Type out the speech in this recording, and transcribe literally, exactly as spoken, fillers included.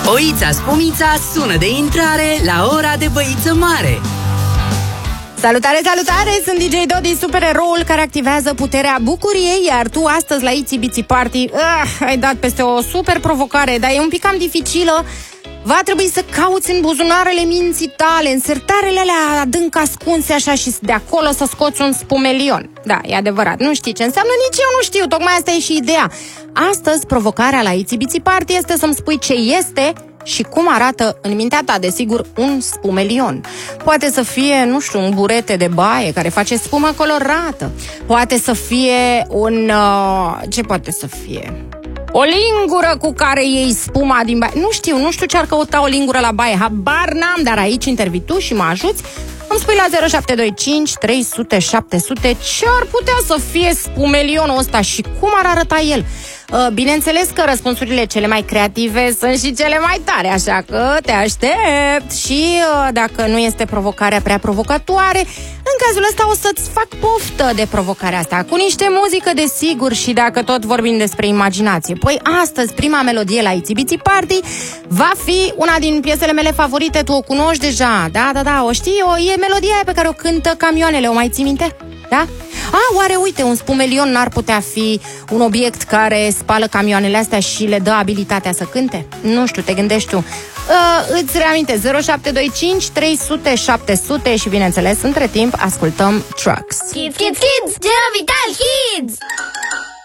Oița Spumița sună de intrare la ora de băiță mare. Salutare, salutare! Sunt D J Dodi, supereroul care activează puterea bucuriei. Iar tu astăzi la Itsy Bitsy Party uh, ai dat peste o super provocare, dar e un pic cam dificilă. Va trebui să cauți în buzunarele minții tale, în sertarele alea adânc ascunse așa, și de acolo să scoți un spumelion. Da, e adevărat, nu știi ce înseamnă, nici eu nu știu, tocmai asta e și ideea. Astăzi provocarea la Itsy Bitsy Party este să-mi spui ce este și cum arată în mintea ta, desigur, un spumelion. Poate să fie, nu știu, un burete de baie care face spumă colorată. Poate să fie un... Uh, ce poate să fie? O lingură cu care iei spuma din baie. Nu știu, nu știu ce ar căuta o lingură la baie. Habar n-am, dar aici intervii tu și mă ajuți. Îmi spui la zero șapte doi cinci trei sute șapte sute ce ar putea să fie spumelionul ăsta și cum ar arăta el. Bineînțeles că răspunsurile cele mai creative sunt și cele mai tare, așa că te aștept. Și dacă nu este provocarea prea provocatoare, în cazul ăsta o să-ți fac poftă de provocarea asta, cu niște muzică, desigur, și dacă tot vorbim despre imaginație. Păi astăzi, prima melodie la Itsy Bitsy Party va fi una din piesele mele favorite. Tu o cunoști deja, da, da, da, o știi? O, e melodia aia pe care o cântă camioanele, o mai ții minte? Da? A, oare, uite, un spumelion n-ar putea fi un obiect care spală camioanele astea și le dă abilitatea să cânte? Nu știu, te gândești tu. uh, Îți reaminte, zero șapte doi cinci trei sute șapte sute și, bineînțeles, între timp, ascultăm Trucks. Kids, kids, kids, Gelo Vital Kids!